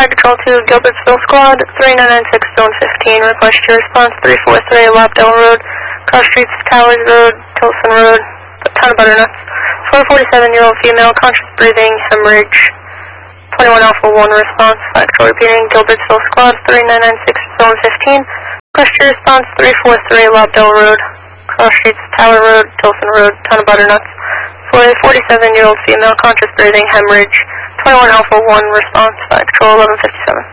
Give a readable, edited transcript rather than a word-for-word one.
Fire Control 2, Gilbertsville Squad, 3996 Zone 15, request your response, 343 Lobdell Road, Cross Streets, Towers Road, Tilson Road, Town of Butternuts. 447-year-old female, conscious breathing, hemorrhage. 21 Alpha 1 response, Fire Control repeating, Gilbertsville Squad, 3996 Zone 15, request your response, 343 Lobdell Road, Cross Streets, Tower Road, Tilson Road, Town of Butternuts. For a 47-year-old female, conscious breathing, hemorrhage. 21 Alpha 1 response, Fire Control 1157.